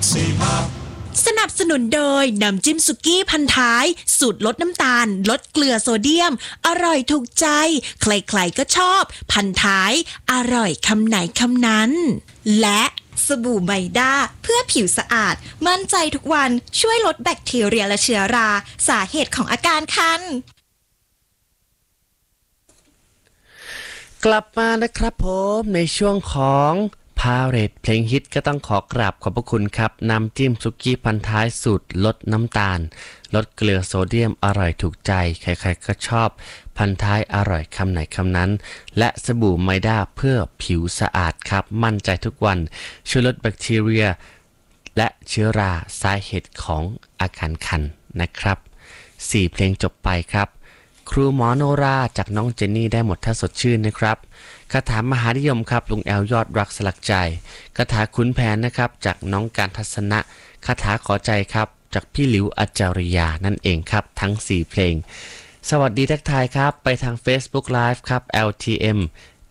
สนับสนุนโดยน้ำจิ้มสุกี้พันท้ายสูตรลดน้ำตาลลดเกลือโซเดียมอร่อยถูกใจใครๆก็ชอบพันท้ายอร่อยคำไหนคำนั้นและสบู่ไมด้าเพื่อผิวสะอาดมั่นใจทุกวันช่วยลดแบคทีเรียและเชื้อราสาเหตุของอาการคันกลับมานะครับผมในช่วงของพาเรทเพลงฮิตก็ต้องขอกราบขอบพระคุณครับน้ำจิ้มสุกี้พันท้ายสูตรลดน้ำตาลลดเกลือโซเดียมอร่อยถูกใจใครๆก็ชอบพันท้ายอร่อยคำไหนคำนั้นและสบู่ไมด้าเพื่อผิวสะอาดครับมั่นใจทุกวันช่วยลดแบคทีเรียและเชื้อราสาเหตุของอาการคันนะครับ4เพลงจบไปครับครูหมอโนราจากน้องเจนนี่ได้หมดถ้าสดชื่นนะครับคาถามหานิยมครับลุงแอลยอดรักสลักใจคาถาขุนแผนนะครับจากน้องการทัศนะคาถาขอใจครับจากพี่หลิวอัจจาริยานั่นเองครับทั้ง4เพลงสวัสดีทักทายครับไปทาง Facebook Live ครับ LTM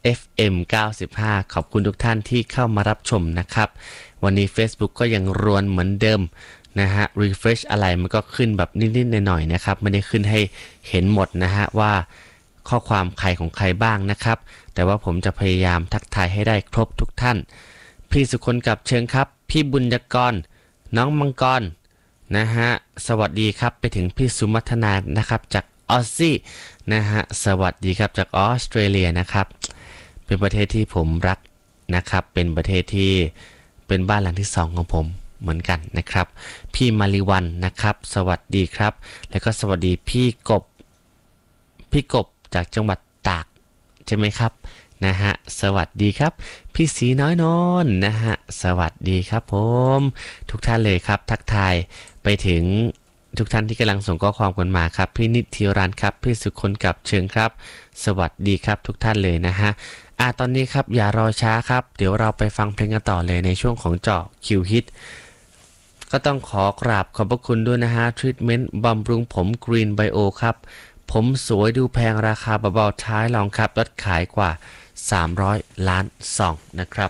FM 95ขอบคุณทุกท่านที่เข้ามารับชมนะครับวันนี้ Facebook ก็ยังรวนเหมือนเดิมนะฮะ refresh อะไรมันก็ขึ้นแบบนิดๆหน่อยๆนะครับไม่ได้ขึ้นให้เห็นหมดนะฮะว่าข้อความใครของใครบ้างนะครับแต่ว่าผมจะพยายามทักทายให้ได้ครบทุกท่านพี่สุคนกับเชิงครับพี่บุญยกรน้องมังกรนะฮะสวัสดีครับไปถึงพี่สุมัทนานะครับจากออสซี่นะฮะสวัสดีครับจากออสเตรเลียนะครับเป็นประเทศที่ผมรักนะครับเป็นประเทศที่เป็นบ้านหลังที่2ของผมเหมือนกันนะครับพี่มาริวันนะครับสวัสดีครับแล้วก็สวัสดีพี่กบจากจังหวัดตากใช่ไหมครับนะฮะสวัสดีครับพี่สีน้อยนนท์นะฮะสวัสดีครับผมทุกท่านเลยครับทักทายไปถึงทุกท่านที่กำลังส่งข้อความกันมาครับพี่นิติรันครับพี่สุคนกับเชิงครับสวัสดีครับทุกท่านเลยนะฮะตอนนี้ครับอย่ารอช้าครับเดี๋ยวเราไปฟังเพลงกันต่อเลยในช่วงของเจาะคิวฮิตก็ต้องขอกราบขอบพระคุณด้วยนะฮะทรีทเมนต์บำรุงผมกรีนไบโอครับผมสวยดูแพงราคาเบาๆท้ายลองครับลดขายกว่า300 ล้านซองนะครับ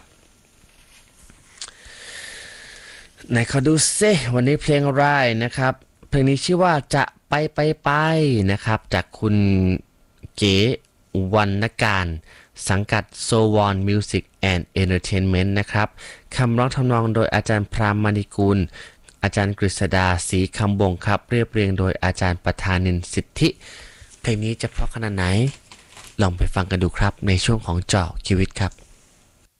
ไหนเขาดูซิวันนี้เพลงอะไรนะครับเพลงนี้ชื่อว่าจะไปนะครับจากคุณเก๋วรรณการสังกัด So Won Music and Entertainment นะครับคำร้องทำนองโดยอาจารย์พรามมณีกูลอาจารย์กฤษดาศรีคำบงครับเรียบเรียงโดยอาจารย์ประธานินทร์สิทธิเพลงนี้จะเพราะขนาดไหนลองไปฟังกันดูครับในช่วงของเจาะชีวิตครับ